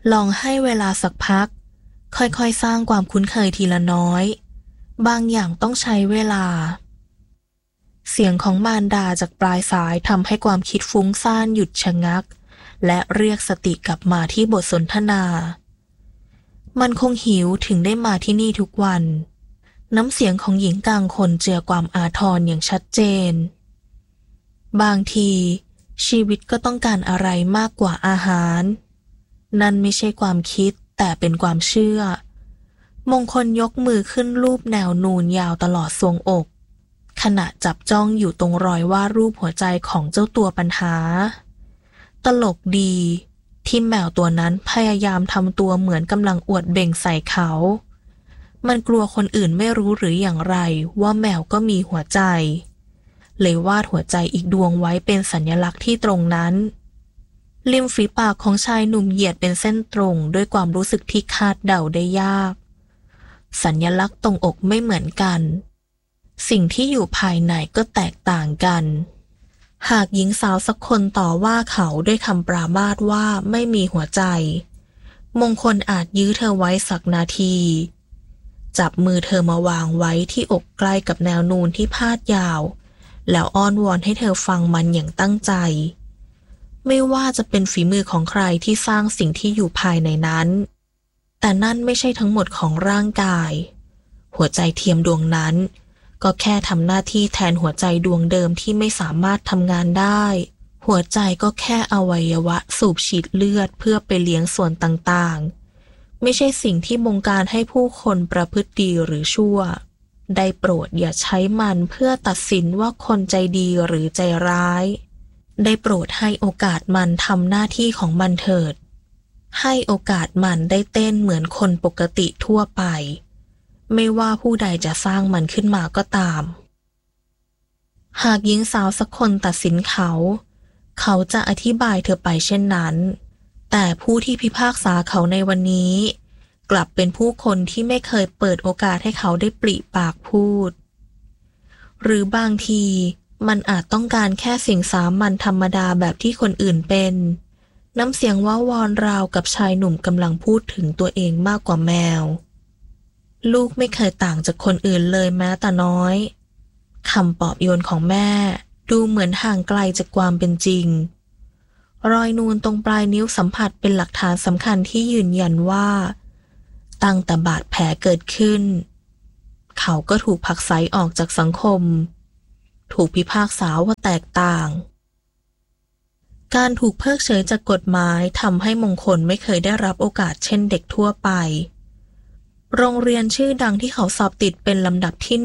ลองให้เวลาสักพักค่อยๆสร้างความคุ้นเคยทีละน้อยบางอย่างต้องใช้เวลาเสียงของมารดาจากปลายสายทำให้ความคิดฟุ้งซ่านหยุดชะงักและเรียกสติกลับมาที่บทสนทนามันคงหิวถึงได้มาที่นี่ทุกวันน้ำเสียงของหญิงกลางคนเจือความอาทรอย่างชัดเจนบางทีชีวิตก็ต้องการอะไรมากกว่าอาหารนั่นไม่ใช่ความคิดแต่เป็นความเชื่อมงคลยกมือขึ้นรูปแนวนูนยาวตลอดทรวงอกขณะจับจ้องอยู่ตรงรอยวาดรูปหัวใจของเจ้าตัวปัญหาตลกดีที่แมวตัวนั้นพยายามทำตัวเหมือนกำลังอวดเบ่งใส่เขามันกลัวคนอื่นไม่รู้หรืออย่างไรว่าแมวก็มีหัวใจเลยวาดหัวใจอีกดวงไว้เป็นสัญลักษณ์ที่ตรงนั้นริมฝีปากของชายหนุ่มเหยียดเป็นเส้นตรงด้วยความรู้สึกที่คาดเดาได้ยากสัญลักษณ์ตรงอกไม่เหมือนกันสิ่งที่อยู่ภายในก็แตกต่างกันหากหญิงสาวสักคนต่อว่าเขาด้วยคำปรามาสว่าไม่มีหัวใจมงคลอาจยื้อเธอไว้สักนาทีจับมือเธอมาวางไว้ที่อกใกล้กับแนวนูนที่พาดยาวแล้วอ้อนวอนให้เธอฟังมันอย่างตั้งใจไม่ว่าจะเป็นฝีมือของใครที่สร้างสิ่งที่อยู่ภายในนั้นแต่นั่นไม่ใช่ทั้งหมดของร่างกายหัวใจเทียมดวงนั้นก็แค่ทำหน้าที่แทนหัวใจดวงเดิมที่ไม่สามารถทำงานได้หัวใจก็แค่อวัยวะสูบฉีดเลือดเพื่อไปเลี้ยงส่วนต่างๆไม่ใช่สิ่งที่บงการให้ผู้คนประพฤติดีหรือชั่วได้โปรดอย่าใช้มันเพื่อตัดสินว่าคนใจดีหรือใจร้ายได้โปรดให้โอกาสมันทำหน้าที่ของมันเถิดให้โอกาสมันได้เต้นเหมือนคนปกติทั่วไปไม่ว่าผู้ใดจะสร้างมันขึ้นมาก็ตามหากหญิงสาวสักคนตัดสินเขาจะอธิบายเธอไปเช่นนั้นแต่ผู้ที่พิพากษาเขาในวันนี้กลับเป็นผู้คนที่ไม่เคยเปิดโอกาสให้เขาได้ปริปากพูดหรือบางทีมันอาจต้องการแค่สิ่งสามัญธรรมดาแบบที่คนอื่นเป็นน้ำเสียงว้าวอนราวกับชายหนุ่มกำลังพูดถึงตัวเองมากกว่าแมวลูกไม่เคยต่างจากคนอื่นเลยแม้แต่น้อยคำปลอบโยนของแม่ดูเหมือนห่างไกลจากความเป็นจริงรอยนูนตรงปลายนิ้วสัมผัสเป็นหลักฐานสำคัญที่ยืนยันว่าตั้งแต่บาดแผลเกิดขึ้นเขาก็ถูกผลักไสออกจากสังคมถูกพิพากษาว่าแตกต่างการถูกเพิกเฉยจากกฎหมายทำให้มงคลไม่เคยได้รับโอกาสเช่นเด็กทั่วไปโรงเรียนชื่อดังที่เขาสอบติดเป็นลำดับที่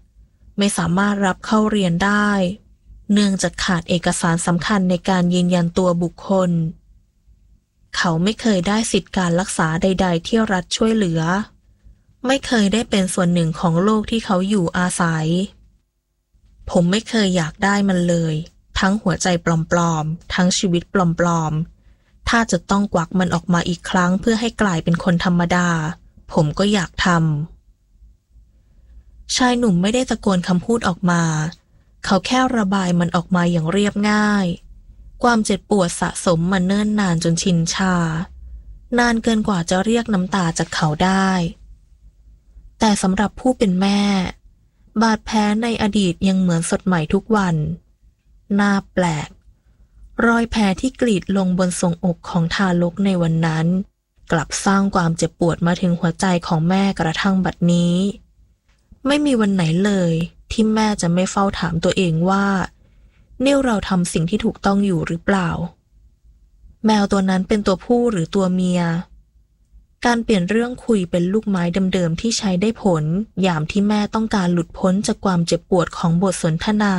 1ไม่สามารถรับเข้าเรียนได้เนื่องจากขาดเอกสารสำคัญในการยืนยันตัวบุคคลเขาไม่เคยได้สิทธิการรักษาใดๆที่รัฐช่วยเหลือไม่เคยได้เป็นส่วนหนึ่งของโลกที่เขาอยู่อาศัยผมไม่เคยอยากได้มันเลยทั้งหัวใจปลอมๆทั้งชีวิตปลอมๆถ้าจะต้องกวักมันออกมาอีกครั้งเพื่อให้กลายเป็นคนธรรมดาผมก็อยากทำชายหนุ่มไม่ได้ตะโกนคำพูดออกมาเขาแค่ระบายมันออกมาอย่างเรียบง่ายความเจ็บปวดสะสมมาเนิ่นนานจนชินชานานเกินกว่าจะเรียกน้ำตาจากเขาได้แต่สำหรับผู้เป็นแม่บาดแผลในอดีตยังเหมือนสดใหม่ทุกวันน่าแปลกรอยแผลที่กรีดลงบนทรวงอกของทารกในวันนั้นกลับสร้างความเจ็บปวดมาถึงหัวใจของแม่กระทั่งบัดนี้ไม่มีวันไหนเลยที่แม่จะไม่เฝ้าถามตัวเองว่านี่เราทำสิ่งที่ถูกต้องอยู่หรือเปล่าแมวตัวนั้นเป็นตัวผู้หรือตัวเมียการเปลี่ยนเรื่องคุยเป็นลูกไม้เดิมๆที่ใช้ได้ผลยามที่แม่ต้องการหลุดพ้นจากความเจ็บปวดของบทสนทนา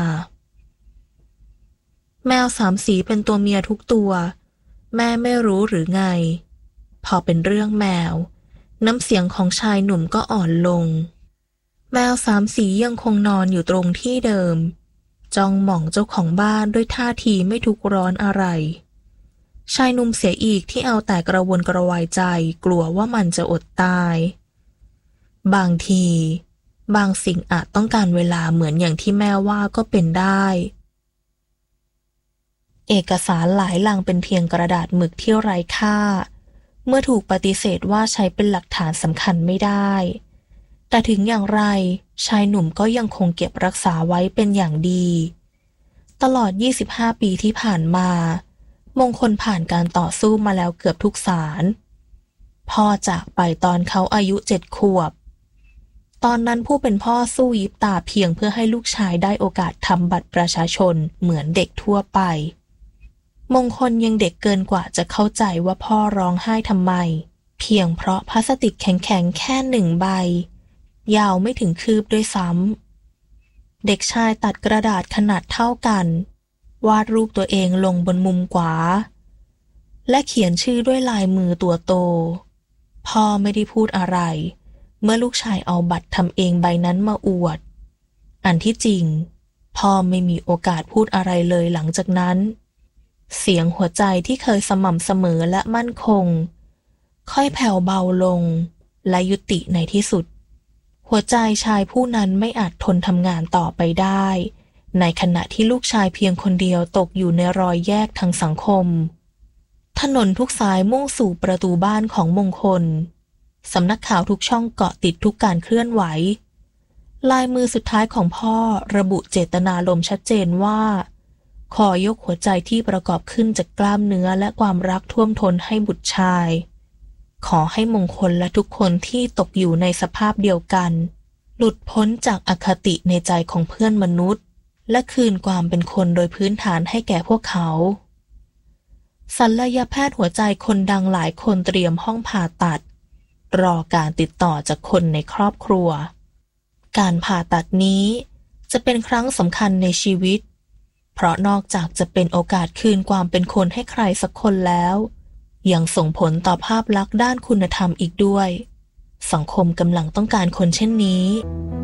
แมว3 สีเป็นตัวเมียทุกตัวแม่ไม่รู้หรือไงพอเป็นเรื่องแมวน้ำเสียงของชายหนุ่มก็อ่อนลงแมว3 สียังคงนอนอยู่ตรงที่เดิมจ้องมองเจ้าของบ้านด้วยท่าทีไม่ทุกข์ร้อนอะไรชายหนุ่มเสียอีกที่เอาแต่กระวนกระวายใจกลัวว่ามันจะอดตายบางทีบางสิ่งอาจต้องการเวลาเหมือนอย่างที่แม่ว่าก็เป็นได้เอกสารหลายลังเป็นเพียงกระดาษหมึกที่ไร้ค่าเมื่อถูกปฏิเสธว่าใช้เป็นหลักฐานสำคัญไม่ได้แต่ถึงอย่างไรชายหนุ่มก็ยังคงเก็บรักษาไว้เป็นอย่างดีตลอด25 ปีที่ผ่านมามงคลผ่านการต่อสู้มาแล้วเกือบทุกศาลพ่อจากไปตอนเขาอายุ7 ขวบตอนนั้นผู้เป็นพ่อสู้ยิบตาเพียงเพื่อให้ลูกชายได้โอกาสทำบัตรประชาชนเหมือนเด็กทั่วไปมงคลยังเด็กเกินกว่าจะเข้าใจว่าพ่อร้องไห้ทำไมเพียงเพราะพลาสติกแข็งๆแค่1 ใบยาวไม่ถึงคืบด้วยซ้ำเด็กชายตัดกระดาษขนาดเท่ากันวาดรูปตัวเองลงบนมุมขวาและเขียนชื่อด้วยลายมือตัวโตพ่อไม่ได้พูดอะไรเมื่อลูกชายเอาบัตรทำเองใบนั้นมาอวดอันที่จริงพ่อไม่มีโอกาสพูดอะไรเลยหลังจากนั้นเสียงหัวใจที่เคยสม่ำเสมอและมั่นคงค่อยแผ่วเบาลงและยุติในที่สุดหัวใจชายผู้นั้นไม่อาจทนทำงานต่อไปได้ในขณะที่ลูกชายเพียงคนเดียวตกอยู่ในรอยแยกทางสังคมถนนทุกสายมุ่งสู่ประตูบ้านของมงคลสำนักข่าวทุกช่องเกาะติดทุกการเคลื่อนไหวลายมือสุดท้ายของพ่อระบุเจตนารมณ์ชัดเจนว่าขอยกหัวใจที่ประกอบขึ้นจากกล้ามเนื้อและความรักท่วมท้นให้บุตรชายขอให้มงคลและทุกคนที่ตกอยู่ในสภาพเดียวกันหลุดพ้นจากอคติในใจของเพื่อนมนุษย์และคืนความเป็นคนโดยพื้นฐานให้แก่พวกเขาศัลยแพทย์หัวใจคนดังหลายคนเตรียมห้องผ่าตัดรอการติดต่อจากคนในครอบครัวการผ่าตัดนี้จะเป็นครั้งสำคัญในชีวิตเพราะนอกจากจะเป็นโอกาสคืนความเป็นคนให้ใครสักคนแล้วยังส่งผลต่อภาพลักษณ์ด้านคุณธรรมอีกด้วยสังคมกำลังต้องการคนเช่นนี้